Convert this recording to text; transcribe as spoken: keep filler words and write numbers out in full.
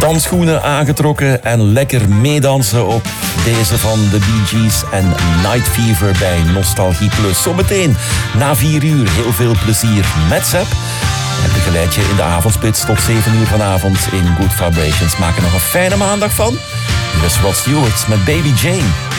dansschoenen aangetrokken en lekker meedansen op deze van de Bee Gees en Night Fever bij Nostalgie Plus. Zometeen na vier uur heel veel plezier met Sepp. En begeleid je in de avondspits tot zeven uur vanavond in Good Vibrations. Maak er nog een fijne maandag van. Hier is Rod Stewart met Baby Jane.